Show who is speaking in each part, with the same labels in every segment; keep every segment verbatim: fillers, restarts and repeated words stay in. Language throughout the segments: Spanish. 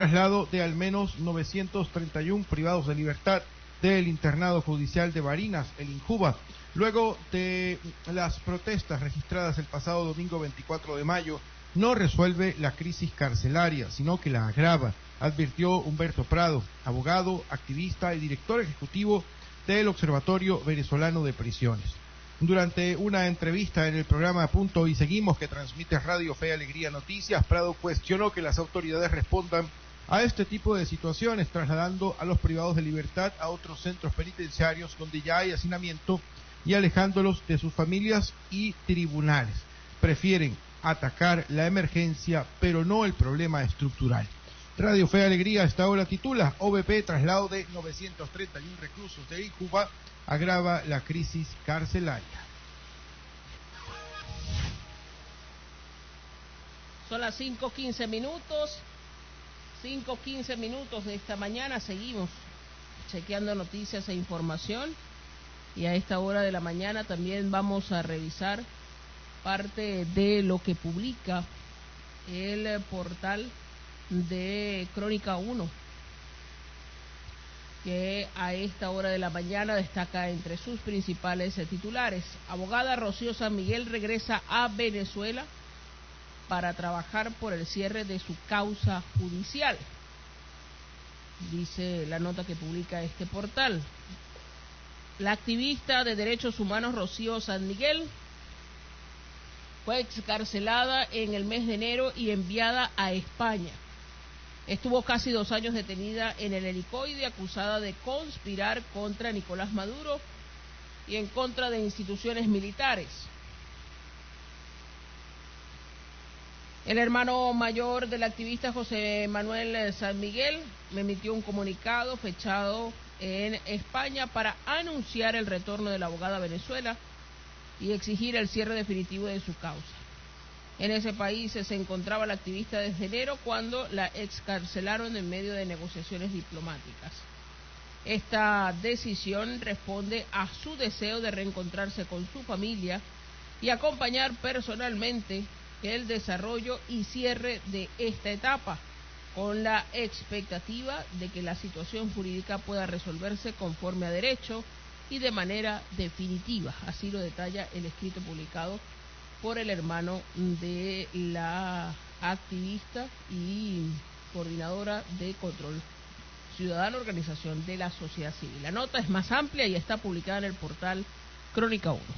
Speaker 1: traslado de al menos novecientos treinta y uno privados de libertad del internado judicial de Barinas, el INJUBA, luego de las protestas registradas el pasado domingo veinticuatro de mayo, no resuelve la crisis carcelaria, sino que la agrava, advirtió Humberto Prado, abogado, activista y director ejecutivo del Observatorio Venezolano de Prisiones. Durante una entrevista en el programa Punto y Seguimos, que transmite Radio Fe y Alegría Noticias, Prado cuestionó que las autoridades respondan a este tipo de situaciones, trasladando a los privados de libertad a otros centros penitenciarios donde ya hay hacinamiento y alejándolos de sus familias y tribunales. Prefieren atacar la emergencia, pero no el problema estructural. Radio Fe y Alegría a esta hora titula: O V P, traslado de novecientos treinta y uno reclusos de INJUBA, agrava la crisis carcelaria.
Speaker 2: Son las cinco quince minutos, cinco quince minutos de esta mañana. Seguimos chequeando noticias e información, y a esta hora de la mañana también vamos a revisar parte de lo que publica el portal de Crónica uno, que a esta hora de la mañana destaca entre sus principales titulares: abogada Rocío San Miguel regresa a Venezuela para trabajar por el cierre de su causa judicial, dice la nota que publica este portal. La activista de derechos humanos Rocío San Miguel fue excarcelada en el mes de enero y enviada a España. Estuvo casi dos años detenida en el helicoide, acusada de conspirar contra Nicolás Maduro y en contra de instituciones militares. El hermano mayor del activista José Manuel San Miguel emitió un comunicado fechado en España para anunciar el retorno de la abogada a Venezuela y exigir el cierre definitivo de su causa. En ese país se encontraba la activista desde enero, cuando la excarcelaron en medio de negociaciones diplomáticas. Esta decisión responde a su deseo de reencontrarse con su familia y acompañar personalmente el desarrollo y cierre de esta etapa, con la expectativa de que la situación jurídica pueda resolverse conforme a derecho y de manera definitiva. Así lo detalla el escrito publicado por el hermano de la activista y coordinadora de Control Ciudadano, organización de la sociedad civil. La nota es más amplia y está publicada en el portal Crónica uno.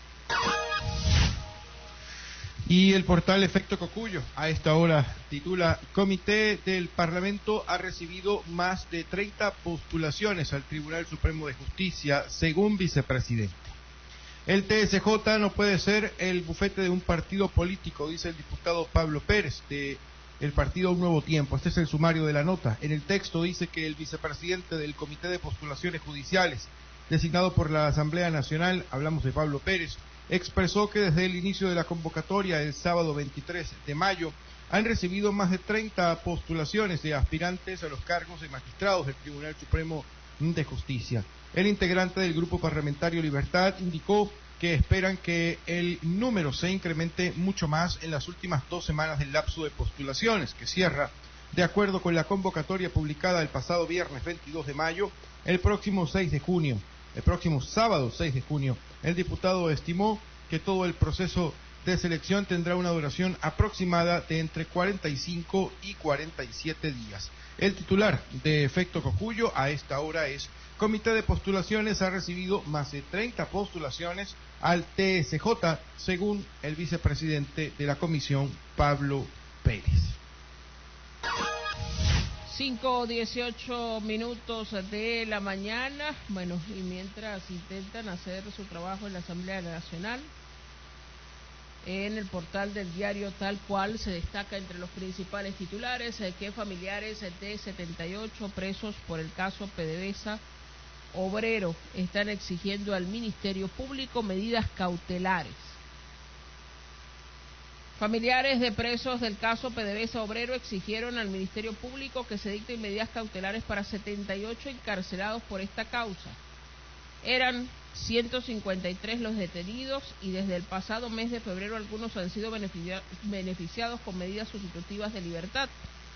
Speaker 1: Y el portal Efecto Cocuyo a esta hora titula: Comité del Parlamento ha recibido más de treinta postulaciones al Tribunal Supremo de Justicia, según vicepresidente. El T S J no puede ser el bufete de un partido político, dice el diputado Pablo Pérez, de el partido Un Nuevo Tiempo. Este es el sumario de la nota. En el texto dice que el vicepresidente del Comité de Postulaciones Judiciales, designado por la Asamblea Nacional, hablamos de Pablo Pérez, expresó que desde el inicio de la convocatoria el sábado veintitrés de mayo han recibido más de treinta postulaciones de aspirantes a los cargos de magistrados del Tribunal Supremo de Justicia. El integrante del Grupo Parlamentario Libertad indicó que esperan que el número se incremente mucho más en las últimas dos semanas del lapso de postulaciones, que cierra, de acuerdo con la convocatoria publicada el pasado viernes veintidós de mayo, el próximo seis de junio. El próximo sábado seis de junio, el diputado estimó que todo el proceso de selección tendrá una duración aproximada de entre cuarenta y cinco y cuarenta y siete días. El titular de Efecto Cocuyo a esta hora es: Comité de Postulaciones ha recibido más de treinta postulaciones al T S J, según el vicepresidente de la comisión, Pablo Pérez.
Speaker 2: cinco dieciocho minutos de la mañana. Bueno, y mientras intentan hacer su trabajo en la Asamblea Nacional, en el portal del diario Tal Cual se destaca entre los principales titulares eh, que familiares de setenta y ocho presos por el caso PDVSA Obrero están exigiendo al Ministerio Público medidas cautelares. Familiares de presos del caso PDVSA Obrero exigieron al Ministerio Público que se dicten medidas cautelares para setenta y ocho encarcelados por esta causa. Eran ciento cincuenta y tres los detenidos y desde el pasado mes de febrero algunos han sido beneficia- beneficiados con medidas sustitutivas de libertad.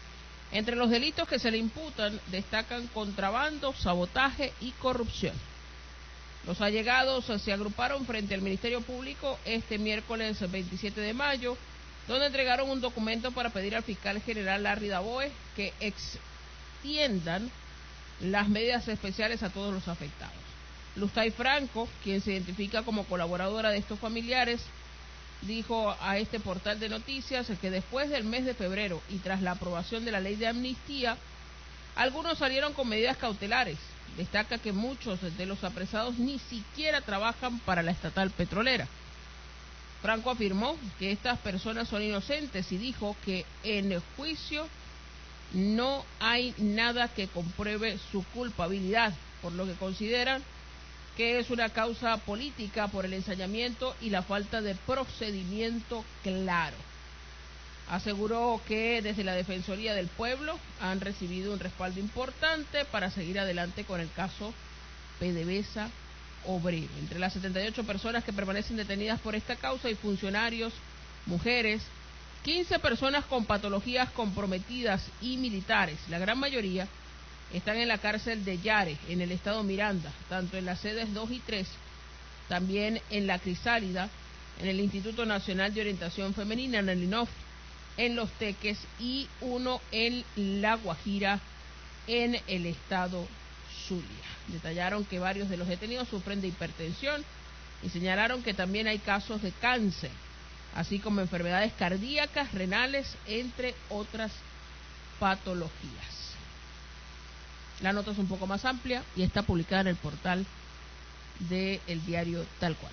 Speaker 2: Entre los delitos que se le imputan destacan contrabando, sabotaje y corrupción. Los allegados se agruparon frente al Ministerio Público este miércoles veintisiete de mayo, donde entregaron un documento para pedir al fiscal general Larry Daboe que extiendan las medidas especiales a todos los afectados. Lustay Franco, quien se identifica como colaboradora de estos familiares, dijo a este portal de noticias que después del mes de febrero y tras la aprobación de la ley de amnistía, algunos salieron con medidas cautelares. Destaca que muchos de los apresados ni siquiera trabajan para la estatal petrolera. Franco afirmó que estas personas son inocentes y dijo que en el juicio no hay nada que compruebe su culpabilidad, por lo que consideran que es una causa política por el ensañamiento y la falta de procedimiento claro. Aseguró que desde la Defensoría del Pueblo han recibido un respaldo importante para seguir adelante con el caso PDVSA Obrero. Entre las setenta y ocho personas que permanecen detenidas por esta causa hay funcionarios, mujeres, quince personas con patologías comprometidas y militares. La gran mayoría están en la cárcel de Yare, en el estado Miranda, tanto en las sedes dos y tres, también en la Crisálida, en el Instituto Nacional de Orientación Femenina, en el I N O F, en Los Teques, y uno en La Guajira, en el estado Zulia. Detallaron que varios de los detenidos sufren de hipertensión y señalaron que también hay casos de cáncer, así como enfermedades cardíacas, renales, entre otras patologías. La nota es un poco más amplia y está publicada en el portal del diario Tal Cual.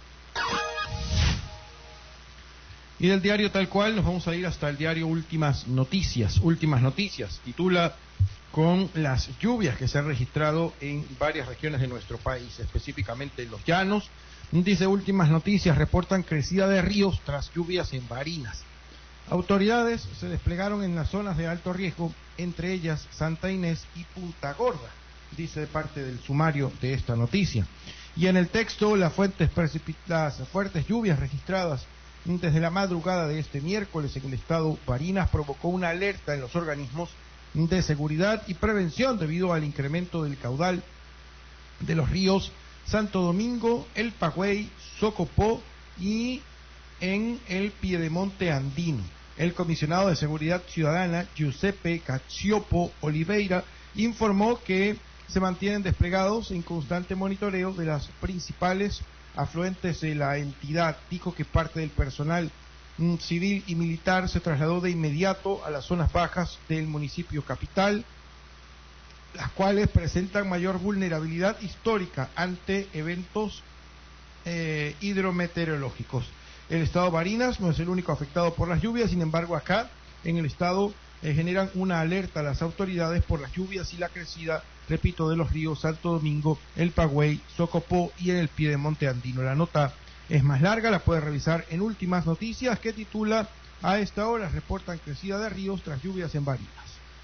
Speaker 1: Y del diario Tal Cual nos vamos a ir hasta el diario Últimas Noticias. Últimas Noticias titula con las lluvias que se han registrado en varias regiones de nuestro país, específicamente en los llanos. Dice Últimas Noticias, reportan crecida de ríos tras lluvias en Barinas. Autoridades se desplegaron en las zonas de alto riesgo, entre ellas Santa Inés y Punta Gorda, dice parte del sumario de esta noticia. Y en el texto, las fuertes, las fuertes lluvias registradas desde la madrugada de este miércoles en el estado Barinas provocó una alerta en los organismos de seguridad y prevención debido al incremento del caudal de los ríos Santo Domingo, El Pagüey, Socopó y en el Piedemonte Andino. El comisionado de Seguridad Ciudadana, Giuseppe Cacciopo Oliveira, informó que se mantienen desplegados en constante monitoreo de las principales afluentes de la entidad. Dijo que parte del personal mm, civil y militar se trasladó de inmediato a las zonas bajas del municipio capital, las cuales presentan mayor vulnerabilidad histórica ante eventos eh, hidrometeorológicos. El estado Barinas no es el único afectado por las lluvias, sin embargo acá en el estado eh, generan una alerta a las autoridades por las lluvias y la crecida, repito, de los ríos Santo Domingo, El Pagüey, Socopó y en el Piedemonte Andino. La nota es más larga, la puede revisar en Últimas Noticias, que titula a esta hora reportan crecida de ríos tras lluvias en Barinas.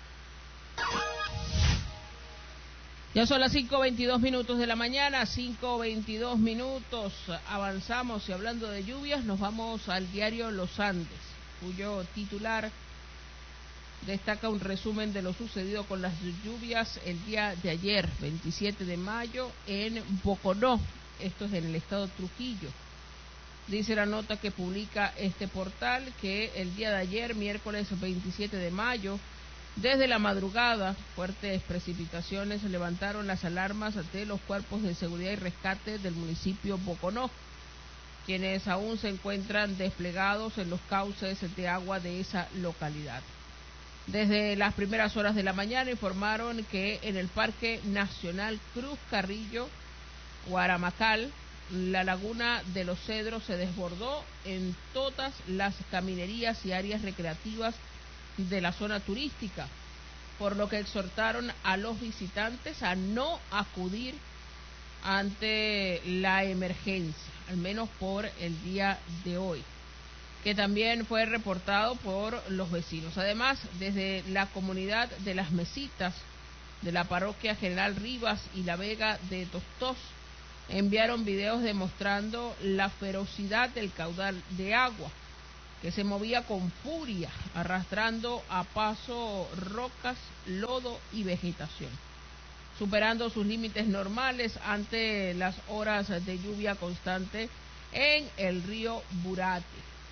Speaker 2: Ya son las cinco veintidós minutos de la mañana, cinco veintidós minutos, avanzamos y hablando de lluvias nos vamos al diario Los Andes, cuyo titular destaca un resumen de lo sucedido con las lluvias el día de ayer, veintisiete de mayo, en Boconó, esto es en el estado de Trujillo. Dice la nota que publica este portal que el día de ayer, miércoles veintisiete de mayo, desde la madrugada, fuertes precipitaciones levantaron las alarmas de los cuerpos de seguridad y rescate del municipio Boconó, quienes aún se encuentran desplegados en los cauces de agua de esa localidad. Desde las primeras horas de la mañana informaron que en el Parque Nacional Cruz Carrillo, Guaramacal, la laguna de los Cedros se desbordó en todas las caminerías y áreas recreativas de la zona turística, por lo que exhortaron a los visitantes a no acudir ante la emergencia, al menos por el día de hoy, que también fue reportado por los vecinos. Además, desde la comunidad de Las Mesitas, de la parroquia General Rivas y la Vega de Tostós, enviaron videos demostrando la ferocidad del caudal de agua. que se movía con furia, arrastrando a paso rocas, lodo y vegetación, superando sus límites normales ante las horas de lluvia constante en el río Burate.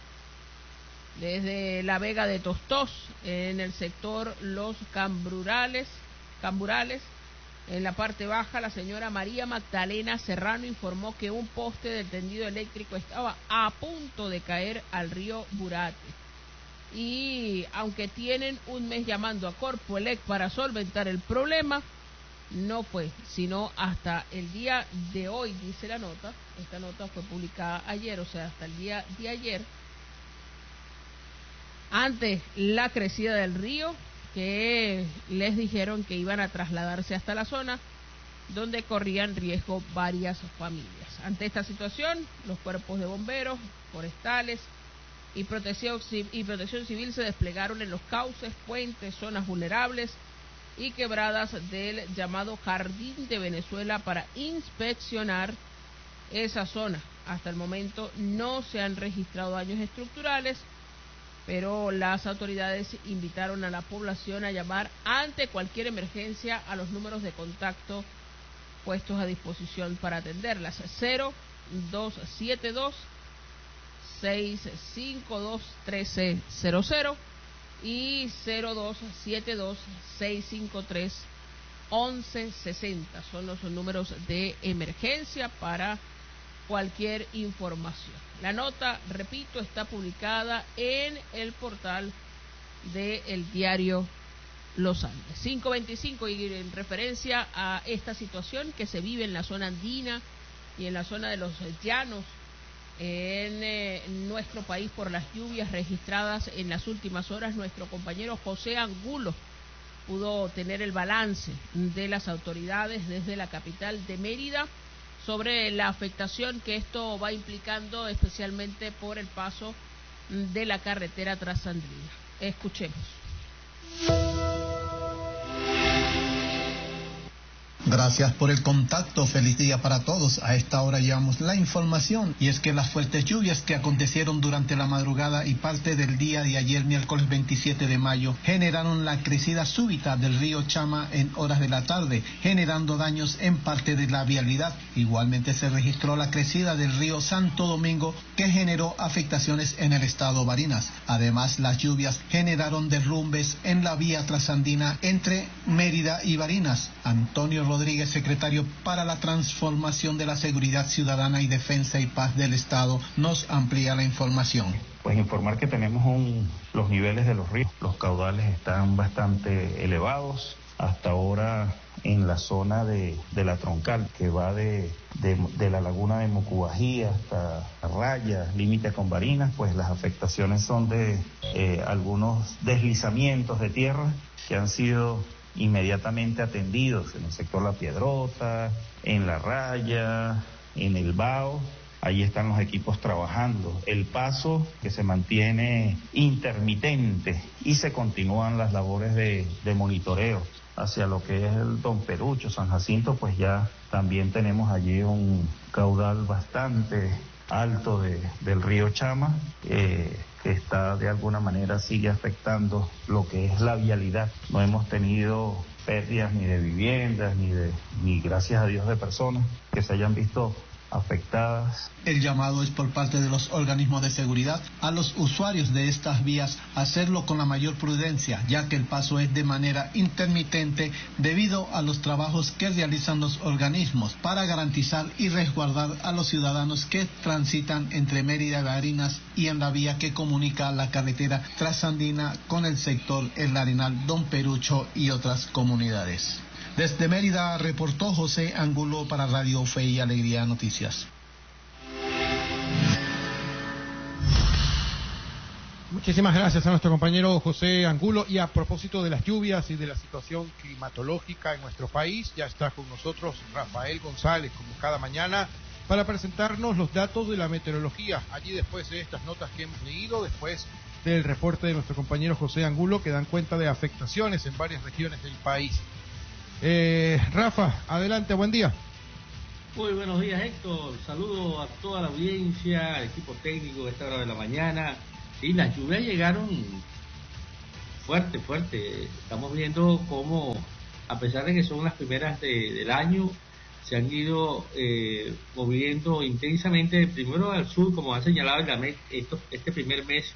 Speaker 2: Desde la Vega de Tostos, en el sector Los Cambrurales, Camburales, en la parte baja, la señora María Magdalena Serrano informó que un poste del tendido eléctrico estaba a punto de caer al río Burate. Y aunque tienen un mes llamando a Corpoelec para solventar el problema, no fue sino hasta el día de hoy, dice la nota. Esta nota fue publicada ayer, o sea, hasta el día de ayer, ante la crecida del río, que les dijeron que iban a trasladarse hasta la zona donde corrían riesgo varias familias. Ante esta situación, los cuerpos de bomberos, forestales y protección, y protección civil se desplegaron en los cauces, puentes, zonas vulnerables y quebradas del llamado Jardín de Venezuela para inspeccionar esa zona. Hasta el momento no se han registrado daños estructurales, pero las autoridades invitaron a la población a llamar ante cualquier emergencia a los números de contacto puestos a disposición para atenderlas: cero dos siete dos, seis cinco dos, uno tres cero cero y cero dos siete dos, seis cinco tres, once sesenta. Son los números de emergencia para cualquier información. La nota, repito, está publicada en el portal del diario Los Andes. cinco veinticinco, y en referencia a esta situación que se vive en la zona andina y en la zona de los llanos en eh, nuestro país por las lluvias registradas en las últimas horas, nuestro compañero José Angulo pudo tener el balance de las autoridades desde la capital de Mérida sobre la afectación que esto va implicando, especialmente por el paso de la carretera trasandina. Escuchemos.
Speaker 3: Gracias por el contacto, feliz día para todos. A esta hora llevamos la información, y es que las fuertes lluvias que acontecieron durante la madrugada y parte del día de ayer, miércoles veintisiete de mayo, generaron la crecida súbita del río Chama en horas de la tarde, generando daños en parte de la vialidad. Igualmente se registró la crecida del río Santo Domingo, que generó afectaciones en el estado Barinas. Además, las lluvias generaron derrumbes en la vía trasandina entre Mérida y Barinas. Antonio Rodríguez, secretario para la Transformación de la Seguridad Ciudadana y Defensa y Paz del Estado, nos amplía la información.
Speaker 4: Pues informar que tenemos un, los niveles de los ríos, los caudales están bastante elevados. Hasta ahora en la zona de, de la troncal, que va de, de, de la laguna de Mocubají hasta Raya, límite con Barinas, pues las afectaciones son de eh, algunos deslizamientos de tierra que han sido inmediatamente atendidos en el sector La Piedrota, en La Raya, en el Bao. Ahí están los equipos trabajando. El paso que se mantiene intermitente, y se continúan las labores de, de monitoreo hacia lo que es el Don Perucho, San Jacinto, pues ya también tenemos allí un caudal bastante alto de, del río Chama, eh, que está de alguna manera sigue afectando lo que es la vialidad. No hemos tenido pérdidas ni de viviendas, ni de, ni gracias a Dios de personas que se hayan visto afectadas.
Speaker 3: El llamado es por parte de los organismos de seguridad a los usuarios de estas vías a hacerlo con la mayor prudencia, ya que el paso es de manera intermitente debido a los trabajos que realizan los organismos para garantizar y resguardar a los ciudadanos que transitan entre Mérida y Barinas y en la vía que comunica la carretera trasandina con el sector El Arenal, Don Perucho y otras comunidades. Desde Mérida reportó José Angulo para Radio Fe y Alegría Noticias.
Speaker 1: Muchísimas gracias a nuestro compañero José Angulo. Y a propósito de las lluvias y de la situación climatológica en nuestro país, ya está con nosotros Rafael González, como cada mañana, para presentarnos los datos de la meteorología. Allí, después de estas notas que hemos leído, después del reporte de nuestro compañero José Angulo, que dan cuenta de afectaciones en varias regiones del país. Eh, Rafa, adelante, buen día.
Speaker 5: Muy buenos días, Héctor. Saludo a toda la audiencia, al equipo técnico de esta hora de la mañana. Sí, las lluvias llegaron fuerte, fuerte. Estamos viendo cómo, a pesar de que son las primeras de, del año, se han ido eh, moviendo intensamente, primero al sur, como ha señalado el GAMET, esto, este primer mes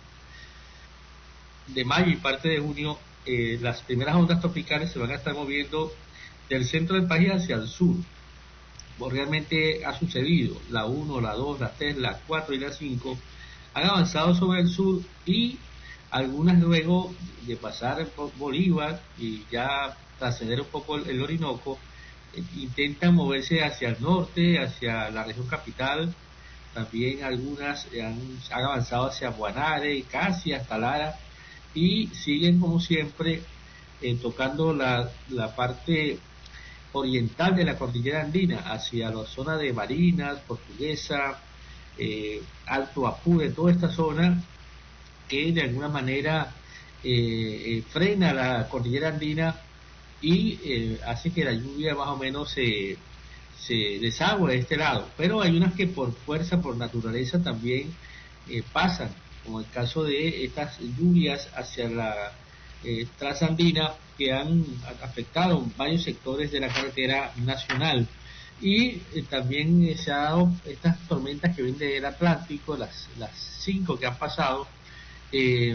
Speaker 5: de mayo y parte de junio, eh, las primeras ondas tropicales se van a estar moviendo del centro del país hacia el sur. Pues realmente ha sucedido, la uno, la dos, la tres, la cuatro y la cinco han avanzado sobre el sur, y algunas luego de pasar por Bolívar y ya trascender un poco el, el Orinoco, eh, intentan moverse hacia el norte, hacia la región capital. También algunas han, han avanzado hacia Guanare, casi hasta Lara, y siguen como siempre eh, tocando la, la parte oriental de la cordillera andina, hacia la zona de Barinas, Portuguesa, eh, Alto Apure, toda esta zona que de alguna manera eh, eh, frena la cordillera andina y eh, hace que la lluvia más o menos se, se desagüe de este lado. Pero hay unas que por fuerza, por naturaleza también eh, pasan, como el caso de estas lluvias hacia la eh, transandina, que han afectado varios sectores de la carretera nacional. Y eh, también eh, se ha dado estas tormentas que vienen del Atlántico, las, las cinco que han pasado, eh,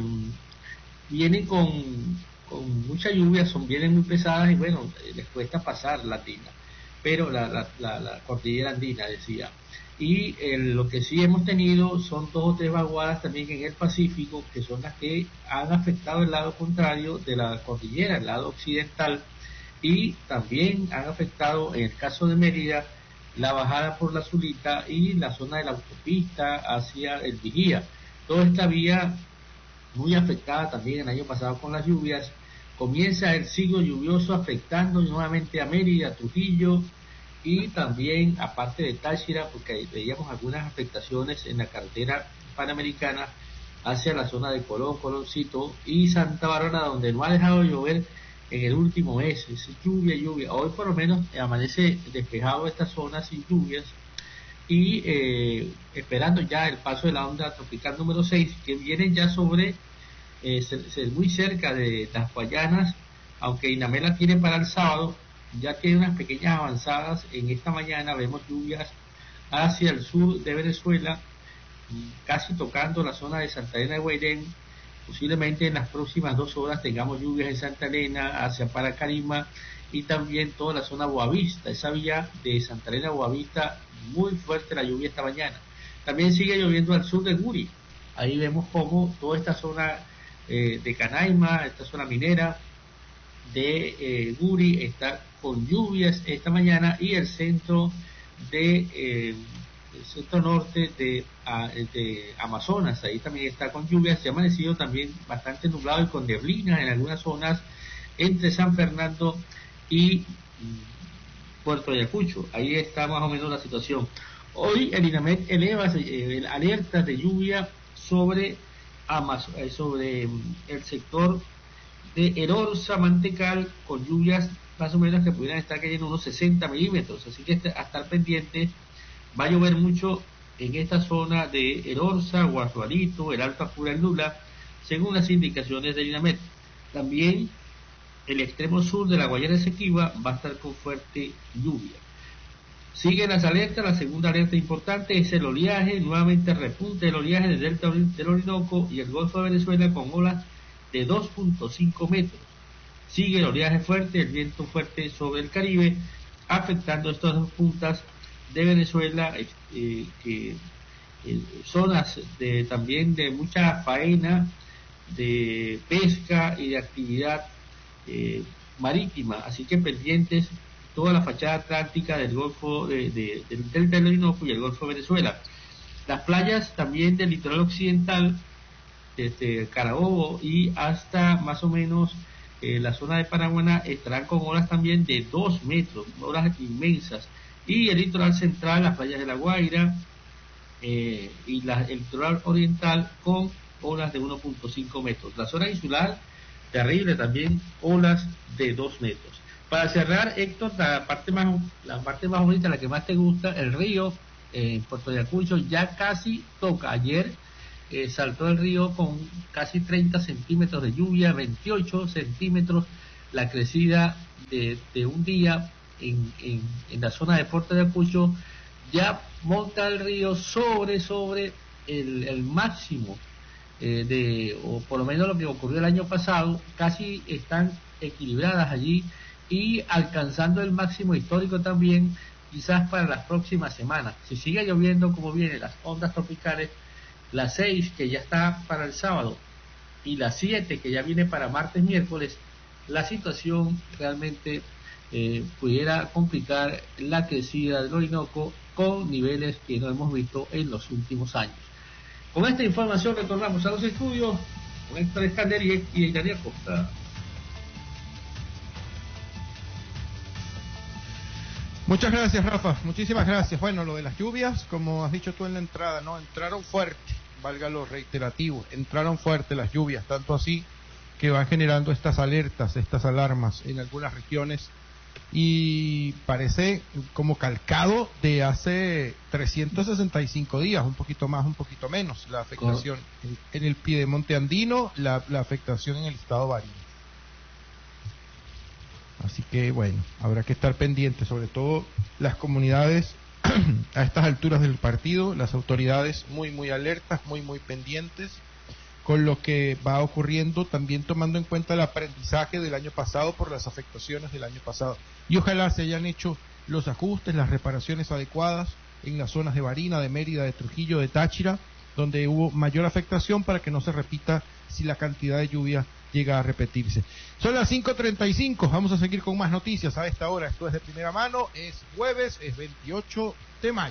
Speaker 5: vienen con, con mucha lluvia, son vienen muy pesadas y bueno, eh, les cuesta pasar la andina, pero la, la, la, la cordillera andina, decía. Y eh, lo que sí hemos tenido son dos o tres vaguadas también en el Pacífico, que son las que han afectado el lado contrario de la cordillera, el lado occidental, y también han afectado, en el caso de Mérida, la bajada por la Zulita y la zona de la autopista hacia el Vigía. Toda esta vía muy afectada también el año pasado con las lluvias. Comienza el ciclo lluvioso afectando nuevamente a Mérida, Trujillo, y también aparte de Táchira, porque veíamos algunas afectaciones en la carretera panamericana hacia la zona de Colón, Coloncito y Santa Bárbara, donde no ha dejado de llover en el último mes. Es lluvia, lluvia. Hoy por lo menos amanece despejado esta zona sin lluvias, y eh, esperando ya el paso de la onda tropical número seis, que viene ya sobre, eh, ser, ser muy cerca de las Guayanas, aunque Inamé la tiene para el sábado. Ya tiene unas pequeñas avanzadas. En esta mañana vemos lluvias hacia el sur de Venezuela, casi tocando la zona de Santa Elena de Guairén. Posiblemente en las próximas dos horas tengamos lluvias en Santa Elena, hacia Paracarima, y también toda la zona Boavista, esa vía de Santa Elena a Boavista, muy fuerte la lluvia esta mañana. También sigue lloviendo al sur de Guri. Ahí vemos como toda esta zona eh, de Canaima, esta zona minera de eh, Guri está con lluvias esta mañana, y el centro de eh, el centro norte de, a, de Amazonas, ahí también está con lluvias. Se ha amanecido también bastante nublado y con neblina en algunas zonas entre San Fernando y mm, Puerto Ayacucho. Ahí está más o menos la situación. Hoy el INAMET eleva eh, alertas de lluvia sobre Amaz eh, sobre mm, el sector de Erorza, Mantecal, con lluvias más o menos que pudieran estar cayendo unos sesenta milímetros, así que a estar pendiente. Va a llover mucho en esta zona de Erorza, Guasuarito, el Alto Apure, el Nula, según las indicaciones del INAMET. También el extremo sur de la Guayana Esequiba va a estar con fuerte lluvia. Siguen las alertas. La segunda alerta importante es el oleaje, nuevamente repunte el oleaje del delta del Orinoco y el Golfo de Venezuela con olas de dos punto cinco metros. Sigue el oleaje fuerte, el viento fuerte sobre el Caribe, afectando estas dos puntas de Venezuela, eh, que eh, zonas de, también de mucha faena, de pesca y de actividad eh, marítima, así que pendientes toda la fachada atlántica del Golfo de, de, del delta del Orinoco y el Golfo de Venezuela. Las playas también del litoral occidental, desde Carabobo y hasta más o menos eh, la zona de Paraguaná, estarán con olas también de dos metros, olas inmensas. Y el litoral central, las playas de La Guaira eh, y la, el litoral oriental con olas de uno punto cinco metros. La zona insular, terrible también, olas de dos metros. Para cerrar, Héctor, la parte más la parte más bonita, la que más te gusta, el río en eh, Puerto Ayacucho ya casi toca. Ayer eh, saltó el río con casi treinta centímetros de lluvia, veintiocho centímetros la crecida de, de un día en, en, en la zona de Puerto de Ayacucho. Ya monta el río sobre, sobre el, el máximo eh, de, o por lo menos lo que ocurrió el año pasado, casi están equilibradas allí y alcanzando el máximo histórico también, quizás para las próximas semanas. Si sigue lloviendo como vienen las ondas tropicales, la seis que ya está para el sábado y la siete que ya viene para martes, miércoles, la situación realmente eh, pudiera complicar la crecida del Orinoco con niveles que no hemos visto en los últimos años. Con esta información retornamos a los estudios con Héctor Escáner y Daniel Costa.
Speaker 1: Muchas gracias, Rafa, muchísimas gracias. Bueno, lo de las lluvias, como has dicho tú en la entrada, no, entraron fuerte, valga lo reiterativo, entraron fuerte las lluvias, tanto así que van generando estas alertas, estas alarmas en algunas regiones, y parece como calcado de hace trescientos sesenta y cinco días, un poquito más, un poquito menos, la afectación en, en el piedemonte andino, la, la afectación en el estado Barinas. Así que bueno, habrá que estar pendientes, sobre todo las comunidades a estas alturas del partido, las autoridades muy muy alertas, muy muy pendientes con lo que va ocurriendo, también tomando en cuenta el aprendizaje del año pasado por las afectaciones del año pasado. Y ojalá se hayan hecho los ajustes, las reparaciones adecuadas en las zonas de Barinas, de Mérida, de Trujillo, de Táchira, donde hubo mayor afectación, para que no se repita si la cantidad de lluvia llega a repetirse. Son las cinco treinta y cinco, vamos a seguir con más noticias a esta hora. Esto es de primera mano, es jueves, es veintiocho de mayo.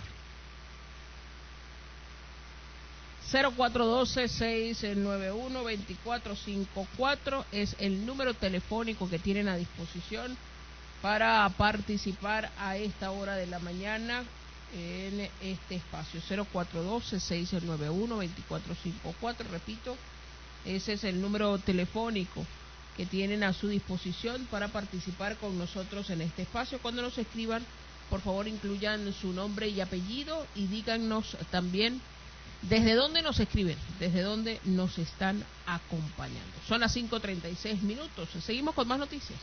Speaker 2: cero cuatro uno dos, seis nueve uno, dos cuatro cinco cuatro es el número telefónico que tienen a disposición para participar a esta hora de la mañana en este espacio. Cero cuatro uno dos, seis nueve uno, dos cuatro cinco cuatro, repito, ese es el número telefónico que tienen a su disposición para participar con nosotros en este espacio. Cuando nos escriban, por favor incluyan su nombre y apellido y díganos también desde dónde nos escriben, desde dónde nos están acompañando. Son las cinco treinta y seis minutos. Seguimos con más noticias.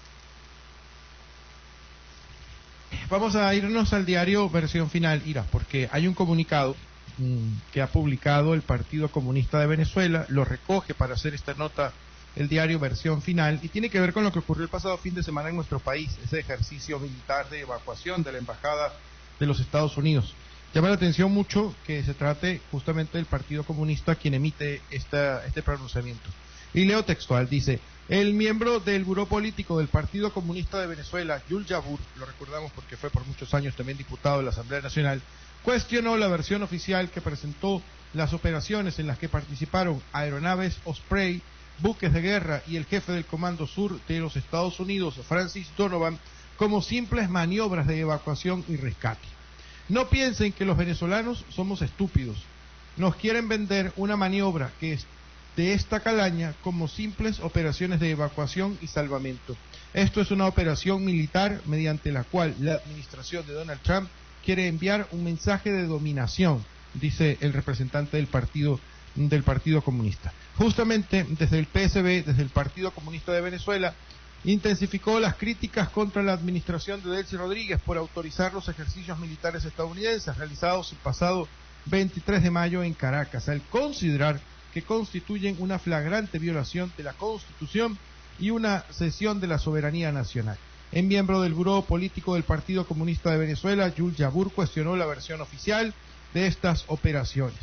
Speaker 1: Vamos a irnos al diario Versión Final, Ira, porque hay un comunicado mmm, que ha publicado el Partido Comunista de Venezuela, lo recoge para hacer esta nota el diario Versión Final, y tiene que ver con lo que ocurrió el pasado fin de semana en nuestro país, ese ejercicio militar de evacuación de la Embajada de los Estados Unidos. Llama la atención mucho que se trate justamente del Partido Comunista quien emite esta, este pronunciamiento. Y leo textual, dice: el miembro del Buró Político del Partido Comunista de Venezuela, Yul Yabur, lo recordamos porque fue por muchos años también diputado de la Asamblea Nacional, cuestionó la versión oficial que presentó las operaciones en las que participaron aeronaves Osprey, buques de guerra y el jefe del Comando Sur de los Estados Unidos, Francis Donovan, como simples maniobras de evacuación y rescate. No piensen que los venezolanos somos estúpidos. Nos quieren vender una maniobra que es de esta calaña como simples operaciones de evacuación y salvamento. Esto es una operación militar mediante la cual la administración de Donald Trump quiere enviar un mensaje de dominación, dice el representante del partido del Partido Comunista. Justamente desde el P S B, desde el Partido Comunista de Venezuela, intensificó las críticas contra la administración de Delcy Rodríguez por autorizar los ejercicios militares estadounidenses realizados el pasado veintitrés de mayo en Caracas, al considerar que constituyen una flagrante violación de la Constitución y una cesión de la soberanía nacional. En miembro del Buró Político del Partido Comunista de Venezuela, Yul Yabur cuestionó la versión oficial de estas operaciones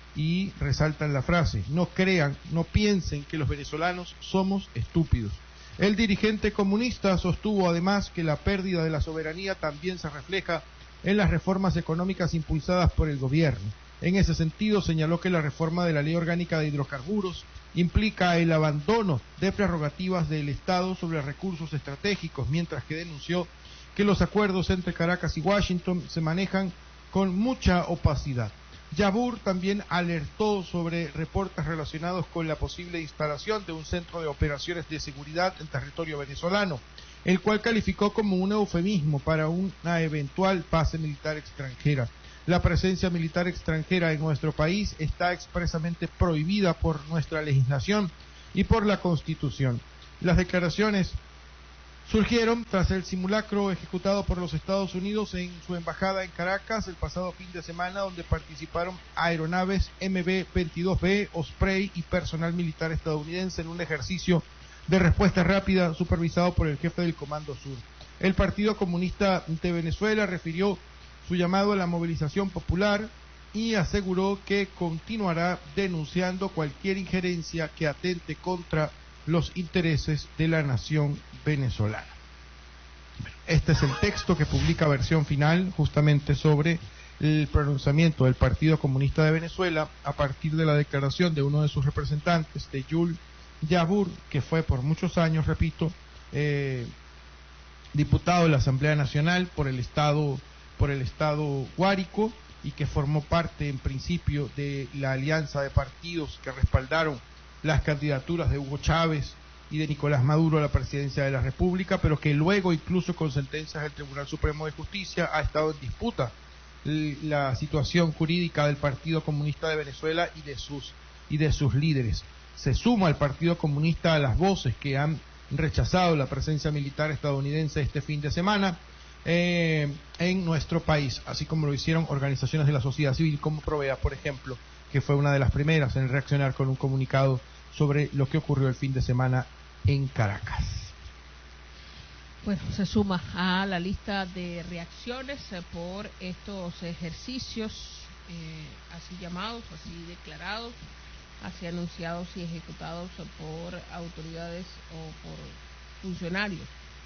Speaker 1: y resaltan la frase: no crean, no piensen que los venezolanos somos estúpidos. El dirigente comunista sostuvo además que la pérdida de la soberanía también se refleja en las reformas económicas impulsadas por el gobierno. En ese sentido, señaló que la reforma de la Ley Orgánica de Hidrocarburos implica el abandono de prerrogativas del Estado sobre recursos estratégicos, mientras que denunció que los acuerdos entre Caracas y Washington se manejan con mucha opacidad. Yabur también alertó sobre reportes relacionados con la posible instalación de un centro de operaciones de seguridad en territorio venezolano, el cual calificó como un eufemismo para una eventual base militar extranjera. La presencia militar extranjera en nuestro país está expresamente prohibida por nuestra legislación y por la Constitución. Las declaraciones surgieron tras el simulacro ejecutado por los Estados Unidos en su embajada en Caracas el pasado fin de semana, donde participaron aeronaves M B veintidós B, Osprey y personal militar estadounidense en un ejercicio de respuesta rápida supervisado por el jefe del Comando Sur. El Partido Comunista de Venezuela refirió su llamado a la movilización popular y aseguró que continuará denunciando cualquier injerencia que atente contra los intereses de la nación venezolana. Este es el texto que publica Versión Final justamente sobre el pronunciamiento del Partido Comunista de Venezuela a partir de la declaración de uno de sus representantes, de Yul Yabur, que fue por muchos años, repito, eh, diputado de la Asamblea Nacional por el estado por el estado Guárico y que formó parte en principio de la alianza de partidos que respaldaron las candidaturas de Hugo Chávez y de Nicolás Maduro a la presidencia de la República, pero que luego, incluso con sentencias del Tribunal Supremo de Justicia, ha estado en disputa la situación jurídica del Partido Comunista de Venezuela y de sus y de sus líderes. Se suma al Partido Comunista a las voces que han rechazado la presencia militar estadounidense este fin de semana eh, en nuestro país, así como lo hicieron organizaciones de la sociedad civil como Provea, por ejemplo, que fue una de las primeras en reaccionar con un comunicado sobre lo que ocurrió el fin de semana en Caracas.
Speaker 2: Bueno, se suma a la lista de reacciones eh, por estos ejercicios eh, así llamados, así declarados, así anunciados y ejecutados por autoridades o por funcionarios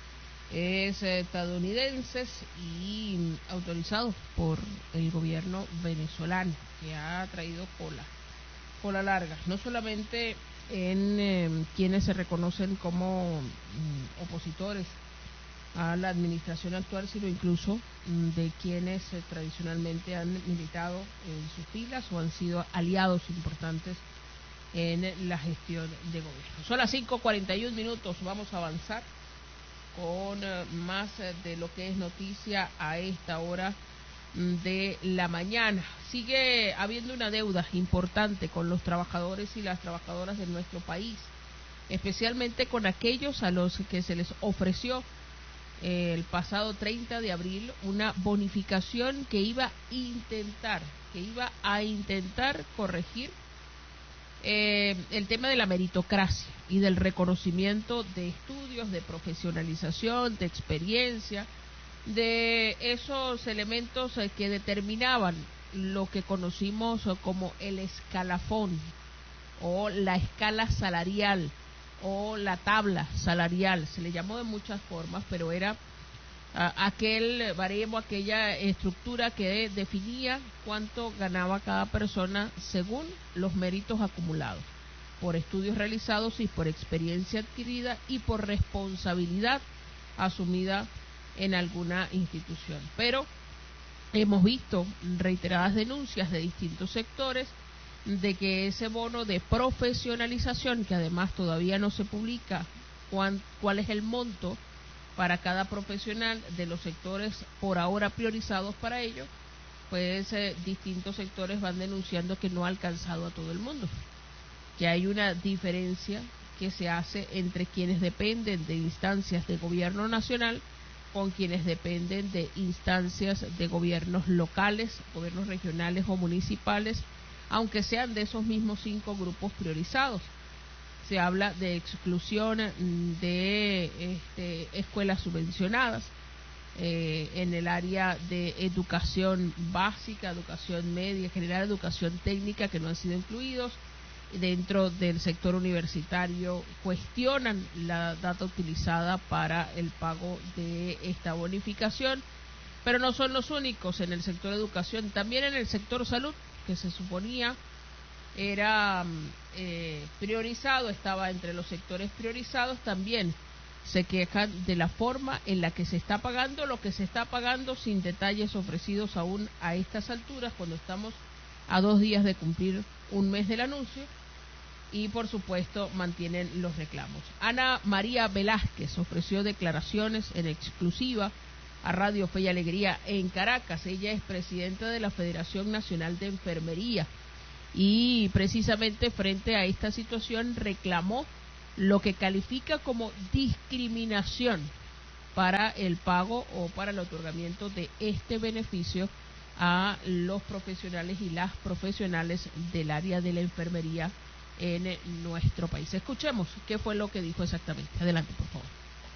Speaker 2: es estadounidenses y autorizados por el gobierno venezolano, que ha traído cola, cola larga, no solamente en eh, quienes se reconocen como mm, opositores a la administración actual, sino incluso mm, de quienes eh, tradicionalmente han militado en sus filas o han sido aliados importantes en la gestión de gobierno. Son las cinco cuarenta y un minutos, vamos a avanzar con uh, más uh, de lo que es noticia a esta hora mm, de la mañana. Sigue habiendo una deuda importante con los trabajadores y las trabajadoras de nuestro país, especialmente con aquellos a los que se les ofreció eh, el pasado treinta de abril una bonificación que iba a intentar, que iba a intentar corregir Eh, el tema de la meritocracia y del reconocimiento de estudios, de profesionalización, de experiencia, de esos elementos eh, que determinaban lo que conocimos como el escalafón o la escala salarial o la tabla salarial. Se le llamó de muchas formas, pero era Uh, aquel baremo, aquella estructura que definía cuánto ganaba cada persona según los méritos acumulados por estudios realizados y por experiencia adquirida y por responsabilidad asumida en alguna institución. Pero hemos visto reiteradas denuncias de distintos sectores de que ese bono de profesionalización, que además todavía no se publica cuán, cuál es el monto para cada profesional de los sectores por ahora priorizados para ello, pues eh, distintos sectores van denunciando que no ha alcanzado a todo el mundo, que hay una diferencia que se hace entre quienes dependen de instancias de gobierno nacional con quienes dependen de instancias de gobiernos locales, gobiernos regionales o municipales, aunque sean de esos mismos cinco grupos priorizados. Se habla de exclusión de este, escuelas subvencionadas eh, en el área de educación básica, educación media, general, educación técnica, que no han sido incluidos. Dentro del sector universitario cuestionan la data utilizada para el pago de esta bonificación, pero no son los únicos en el sector educación, también en el sector salud, que se suponía era eh, priorizado, estaba entre los sectores priorizados, también se quejan de la forma en la que se está pagando, lo que se está pagando sin detalles ofrecidos aún a estas alturas, cuando estamos a dos días de cumplir un mes del anuncio, y por supuesto mantienen los reclamos. Ana María Velázquez ofreció declaraciones en exclusiva a Radio Fe y Alegría en Caracas. Ella es presidenta de la Federación Nacional de Enfermería y precisamente frente a esta situación reclamó lo que califica como discriminación para el pago o para el otorgamiento de este beneficio a los profesionales y las profesionales del área de la enfermería en nuestro país. Escuchemos qué fue lo que dijo exactamente. Adelante, por favor.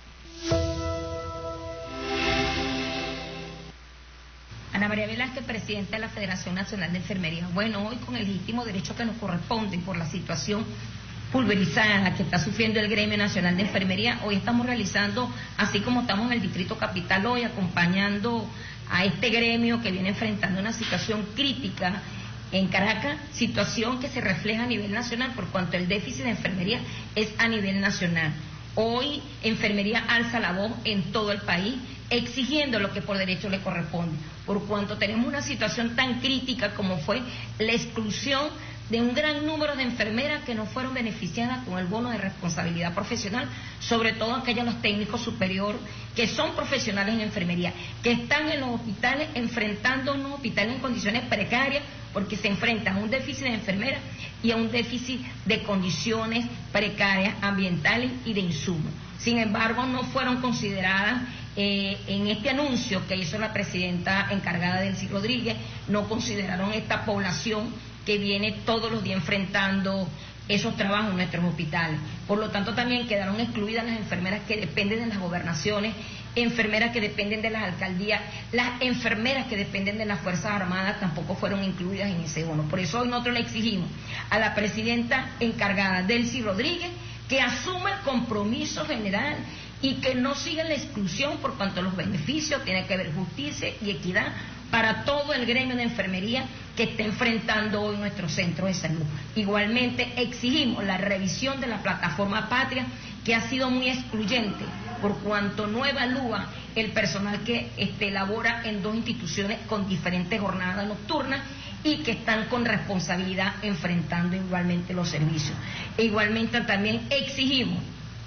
Speaker 6: Ana María Velázquez, presidenta de la Federación Nacional de Enfermería. Bueno, hoy con el legítimo derecho que nos corresponde por la situación pulverizada que está sufriendo el Gremio Nacional de Enfermería, hoy estamos realizando, así como estamos en el Distrito Capital hoy, acompañando a este gremio que viene enfrentando una situación crítica en Caracas, situación que se refleja a nivel nacional por cuanto el déficit de enfermería es a nivel nacional. Hoy enfermería alza la voz en todo el país exigiendo lo que por derecho le corresponde, por cuanto tenemos una situación tan crítica como fue la exclusión de un gran número de enfermeras que no fueron beneficiadas con el bono de responsabilidad profesional, sobre todo aquellos los técnicos superiores que son profesionales en enfermería, que están en los hospitales enfrentando unos hospitales en condiciones precarias porque se enfrentan a un déficit de enfermeras y a un déficit de condiciones precarias ambientales y de insumos. Sin embargo, no fueron consideradas eh, en este anuncio que hizo la presidenta encargada Delcy Rodríguez, no consideraron esta población que viene todos los días enfrentando esos trabajos en nuestros hospitales. Por lo tanto, también quedaron excluidas las enfermeras que dependen de las gobernaciones, enfermeras que dependen de las alcaldías, las enfermeras que dependen de las Fuerzas Armadas tampoco fueron incluidas en ese bono. Por eso hoy nosotros le exigimos a la presidenta encargada, Delcy Rodríguez, que asuma el compromiso general y que no siga la exclusión por cuanto a los beneficios, tiene que haber justicia y equidad para todo el gremio de enfermería que está enfrentando hoy nuestro centro de salud. Igualmente exigimos la revisión de la plataforma Patria, que ha sido muy excluyente por cuanto no evalúa el personal que este, labora en dos instituciones con diferentes jornadas nocturnas y que están con responsabilidad enfrentando igualmente los servicios. E igualmente también exigimos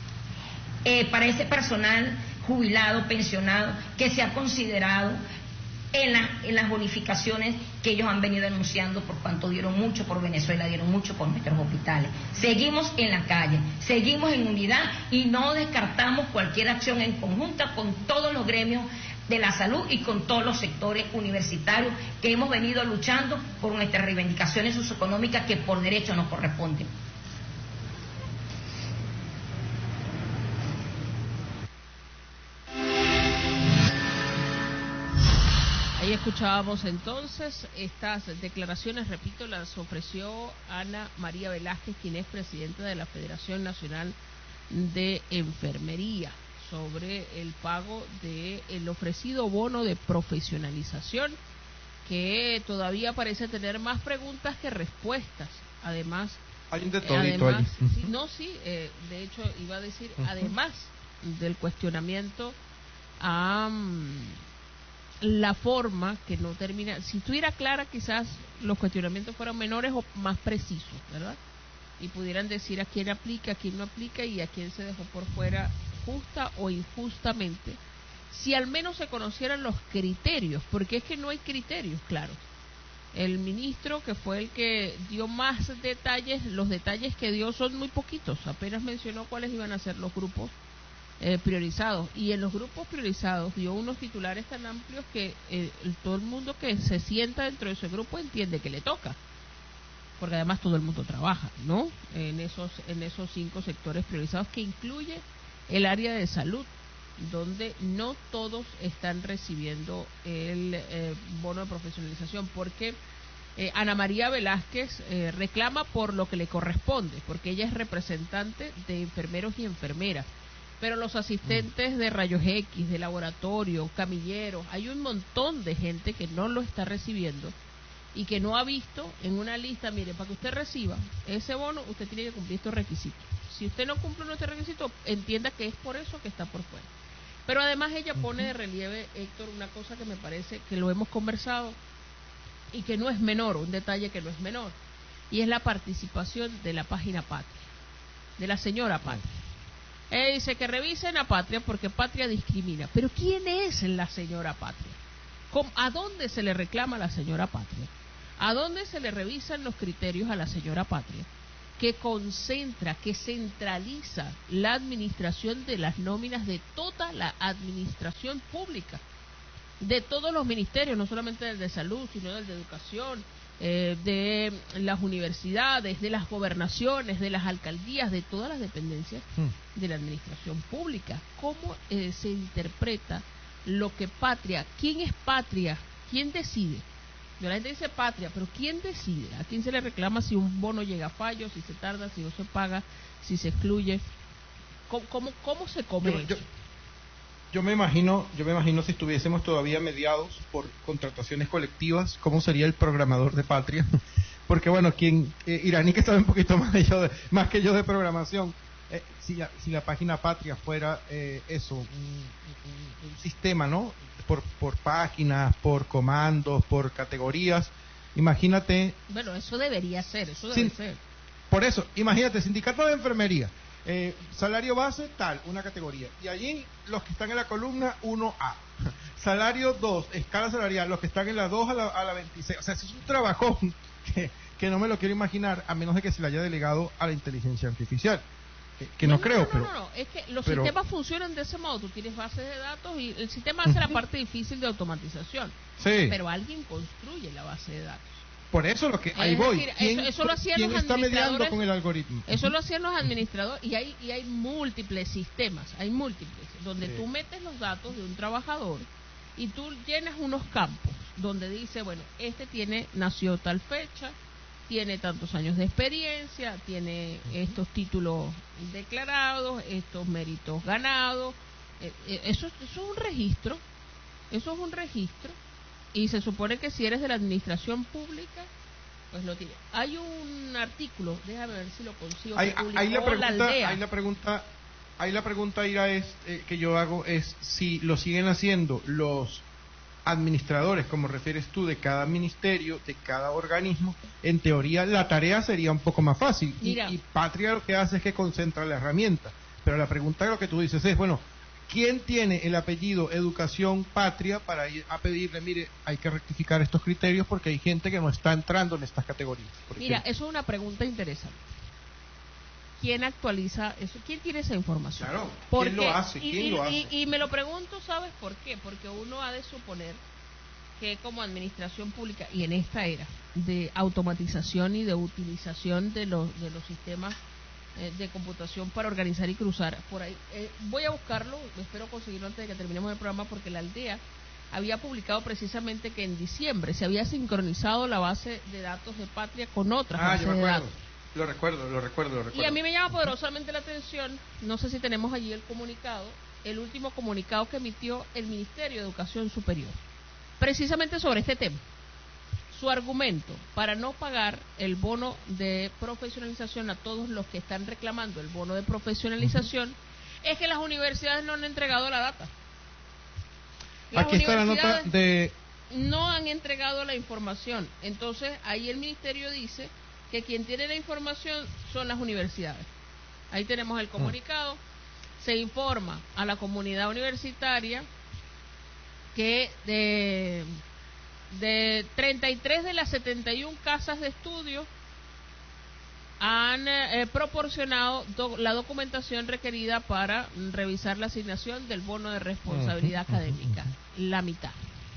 Speaker 6: eh, para ese personal jubilado, pensionado, que se ha considerado En, la, en las bonificaciones que ellos han venido anunciando por cuanto dieron mucho por Venezuela, dieron mucho por nuestros hospitales. Seguimos en la calle, seguimos en unidad y no descartamos cualquier acción en conjunta con todos los gremios de la salud y con todos los sectores universitarios que hemos venido luchando por nuestras reivindicaciones socioeconómicas que por derecho nos corresponden.
Speaker 2: Ahí escuchábamos entonces estas declaraciones, repito, las ofreció Ana María Velázquez, quien es presidenta de la Federación Nacional de Enfermería, sobre el pago del ofrecido bono de profesionalización, que todavía parece tener más preguntas que respuestas. Además,
Speaker 1: hay un de todito
Speaker 2: además,
Speaker 1: allí.
Speaker 2: sí, no, sí, eh, de hecho iba a decir, uh-huh. además del cuestionamiento a... Um, la forma que no termina, si estuviera clara quizás los cuestionamientos fueran menores o más precisos, ¿verdad? Y pudieran decir a quién aplica, a quién no aplica y a quién se dejó por fuera justa o injustamente, si al menos se conocieran los criterios, porque es que no hay criterios claros. El ministro, que fue el que dio más detalles, los detalles que dio son muy poquitos, apenas mencionó cuáles iban a ser los grupos Eh, priorizados, y en los grupos priorizados dio unos titulares tan amplios que eh, todo el mundo que se sienta dentro de ese grupo entiende que le toca, porque además todo el mundo trabaja, ¿no? En esos en esos cinco sectores priorizados que incluye el área de salud, donde no todos están recibiendo el eh, bono de profesionalización, porque eh, Ana María Velázquez eh, reclama por lo que le corresponde, porque ella es representante de enfermeros y enfermeras. Pero los asistentes de rayos X, de laboratorio, camilleros, hay un montón de gente que no lo está recibiendo y que no ha visto en una lista, mire, para que usted reciba ese bono, usted tiene que cumplir estos requisitos. Si usted no cumple nuestros requisitos, entienda que es por eso que está por fuera. Pero además ella pone de relieve, Héctor, una cosa que me parece que lo hemos conversado y que no es menor, un detalle que no es menor, y es la participación de la página Patria, de la señora Patria. Eh, dice que revisen a Patria porque Patria discrimina. Pero ¿quién es la señora Patria? ¿Cómo, ¿A dónde se le reclama a la señora Patria? ¿A dónde se le revisan los criterios a la señora Patria? Que concentra, que centraliza la administración de las nóminas de toda la administración pública, de todos los ministerios, no solamente del de salud, sino del de educación, eh, de las universidades, de las gobernaciones, de las alcaldías, de todas las dependencias hmm. de la administración pública. ¿Cómo eh, se interpreta lo que Patria? ¿Quién es Patria? ¿Quién decide? La gente dice Patria, pero ¿quién decide? ¿A quién se le reclama si un bono llega a fallo, si se tarda, si no se paga, si se excluye? ¿Cómo, cómo, cómo se come
Speaker 1: yo,
Speaker 2: eso?
Speaker 1: Yo, yo me imagino, yo me imagino si estuviésemos todavía mediados por contrataciones colectivas, ¿cómo sería el programador de Patria? Porque bueno, quien eh, Iraní que sabe un poquito más, de yo de, más que yo de programación, eh, si, la, si la página Patria fuera eh, eso, un, un, un sistema, ¿no? Por, por páginas, por comandos, por categorías, imagínate...
Speaker 2: Bueno, eso debería ser, eso debe
Speaker 1: sin,
Speaker 2: ser.
Speaker 1: Por eso, imagínate, sindicato de enfermería, eh, salario base, tal, una categoría, y allí los que están en la columna uno A, salario dos, escala salarial, los que están en la dos a la, a la veintiséis, o sea, eso es un trabajón que, que no me lo quiero imaginar, a menos de que se le haya delegado a la inteligencia artificial. Que no, no creo,
Speaker 2: no, no,
Speaker 1: pero...
Speaker 2: No, no, es que los
Speaker 1: pero,
Speaker 2: sistemas funcionan de ese modo. Tú tienes bases de datos y el sistema hace la parte difícil de automatización.
Speaker 1: Sí.
Speaker 2: Pero alguien construye la base de datos.
Speaker 1: Por eso lo que... Ahí
Speaker 2: es
Speaker 1: voy.
Speaker 2: Decir,
Speaker 1: ¿Quién,
Speaker 2: eso, eso lo hacían
Speaker 1: ¿quién
Speaker 2: los
Speaker 1: está mediando
Speaker 2: administradores,
Speaker 1: con el algoritmo?
Speaker 2: Eso lo hacían los administradores y hay, y hay múltiples sistemas, hay múltiples, donde sí. tú metes los datos de un trabajador y tú llenas unos campos donde dice, bueno, este tiene nació tal fecha, tiene tantos años de experiencia, tiene estos títulos declarados, estos méritos ganados. Eh, eh, eso, eso es un registro, eso es un registro, y se supone que si eres de la administración pública, pues lo tiene. Hay un artículo, déjame ver si lo consigo.
Speaker 1: Ahí, ahí la pregunta,
Speaker 2: la aldea.
Speaker 1: ahí la pregunta, ahí la pregunta Ira, es eh, que yo hago es si lo siguen haciendo los administradores, como refieres tú, de cada ministerio, de cada organismo. En teoría la tarea sería un poco más fácil y, y Patria lo que hace es que concentra la herramienta, pero la pregunta de lo que tú dices es, bueno, ¿quién tiene el apellido Educación Patria para ir a pedirle, mire, hay que rectificar estos criterios porque hay gente que no está entrando en estas categorías?
Speaker 2: Mira, eso es una pregunta interesante. ¿Quién actualiza eso? ¿Quién tiene esa información?
Speaker 1: Claro,
Speaker 2: Porque,
Speaker 1: ¿quién lo hace?
Speaker 2: Y,
Speaker 1: ¿Quién
Speaker 2: y,
Speaker 1: lo hace?
Speaker 2: Y, y me lo pregunto, ¿sabes por qué? Porque uno ha de suponer que como administración pública, y en esta era de automatización y de utilización de los, de los sistemas eh, de computación para organizar y cruzar, por ahí, eh, voy a buscarlo, espero conseguirlo antes de que terminemos el programa, porque la aldea había publicado precisamente que en diciembre se había sincronizado la base de datos de Patria con otras
Speaker 1: ah,
Speaker 2: bases
Speaker 1: yo me
Speaker 2: de
Speaker 1: acuerdo.
Speaker 2: datos.
Speaker 1: Lo recuerdo, lo recuerdo, lo recuerdo.
Speaker 2: Y a mí me llama poderosamente la atención, no sé si tenemos allí el comunicado, el último comunicado que emitió el Ministerio de Educación Superior, precisamente sobre este tema. Su argumento para no pagar el bono de profesionalización a todos los que están reclamando el bono de profesionalización uh-huh. es que las universidades no han entregado la data. Las
Speaker 1: Aquí está la nota de...
Speaker 2: no han entregado la información. Entonces, ahí el Ministerio dice que quien tiene la información son las universidades. Ahí tenemos el comunicado. Se informa a la comunidad universitaria que de, de treinta y tres de las setenta y una casas de estudio han eh, proporcionado do, la documentación requerida para revisar la asignación del bono de responsabilidad uh-huh, académica. Uh-huh. La mitad.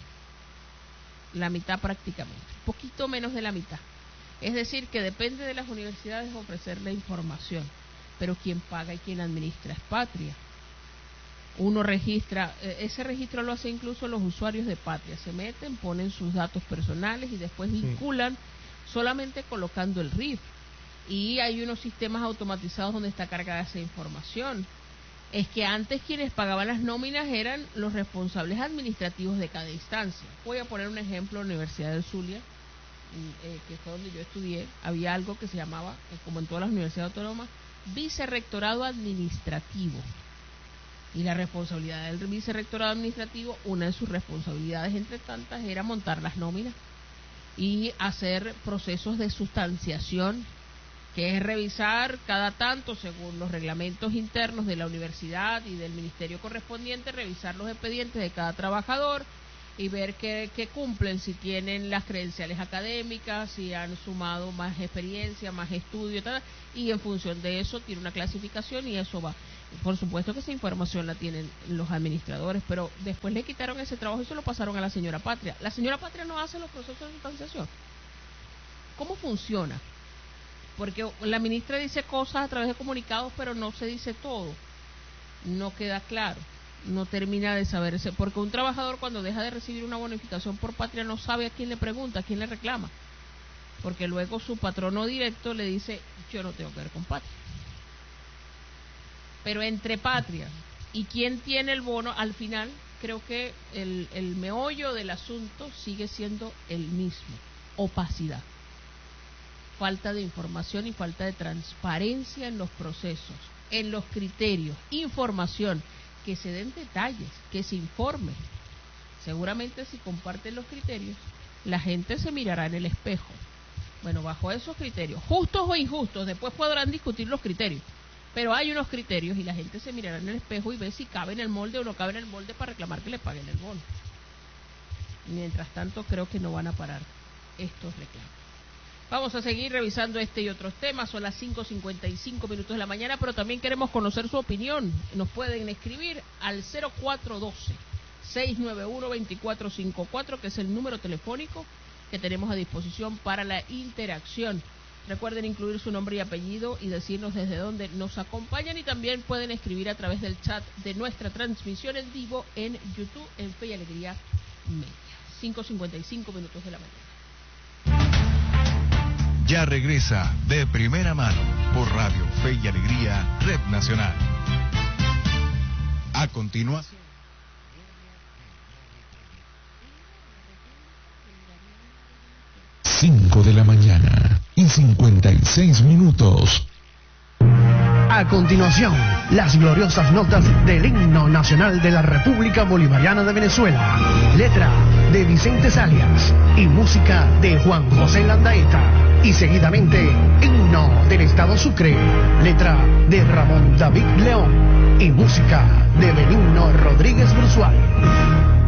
Speaker 2: La mitad prácticamente. Poquito menos de la mitad. Es decir, que depende de las universidades ofrecer la información, pero quien paga y quien administra es Patria. Uno registra, eh, ese registro lo hace incluso los usuarios de Patria, se meten, ponen sus datos personales y después sí. vinculan solamente colocando el R I F. Y hay unos sistemas automatizados donde está cargada esa información. Es que antes quienes pagaban las nóminas eran los responsables administrativos de cada instancia. Voy a poner un ejemplo, la Universidad del Zulia, Eh, que fue donde yo estudié, había algo que se llamaba, eh, como en todas las universidades autónomas, vicerrectorado administrativo. Y la responsabilidad del vicerrectorado administrativo, una de sus responsabilidades entre tantas, era montar las nóminas y hacer procesos de sustanciación que es revisar cada tanto, según los reglamentos internos de la universidad y del ministerio correspondiente, revisar los expedientes de cada trabajador y ver que, que cumplen, si tienen las credenciales académicas, si han sumado más experiencia, más estudio, tal, y en función de eso tiene una clasificación y eso va. Por supuesto que esa información la tienen los administradores, pero después le quitaron ese trabajo y se lo pasaron a la señora Patria. La señora Patria no hace los procesos de sustanciación. ¿Cómo funciona? Porque la ministra dice cosas a través de comunicados, pero no se dice todo. No queda claro. No termina de saberse. Porque un trabajador, cuando deja de recibir una bonificación por Patria, no sabe a quién le pregunta, a quién le reclama. Porque luego su patrono directo le dice, yo no tengo que ver con Patria. Pero entre Patria y quién tiene el bono, al final, creo que el, el meollo del asunto sigue siendo el mismo. Opacidad. Falta de información y falta de transparencia en los procesos, en los criterios, información, que se den detalles, que se informe. Seguramente si comparten los criterios, la gente se mirará en el espejo. Bueno, bajo esos criterios, justos o injustos, después podrán discutir los criterios, pero hay unos criterios y la gente se mirará en el espejo y ve si cabe en el molde o no cabe en el molde para reclamar que le paguen el bono. Mientras tanto, creo que no van a parar estos reclamos. Vamos a seguir revisando este y otros temas. Son las cinco cincuenta y cinco minutos de la mañana, pero también queremos conocer su opinión. Nos pueden escribir al cero cuatro uno dos, seis nueve uno, dos cuatro cinco cuatro, que es el número telefónico que tenemos a disposición para la interacción. Recuerden incluir su nombre y apellido y decirnos desde dónde nos acompañan, y también pueden escribir a través del chat de nuestra transmisión en vivo en YouTube, en Fe y Alegría Media. cinco cincuenta y cinco minutos de la mañana.
Speaker 7: Ya regresa De Primera Mano por Radio Fe y Alegría, Red Nacional. A continuación.
Speaker 8: Cinco de la mañana y cincuenta y seis minutos.
Speaker 9: A continuación, las gloriosas notas del himno nacional de la República Bolivariana de Venezuela. Letra de Vicente Salias y música de Juan José Landaeta. Y seguidamente, himno del Estado Sucre. Letra de Ramón David León y música de Benigno Rodríguez Brusual.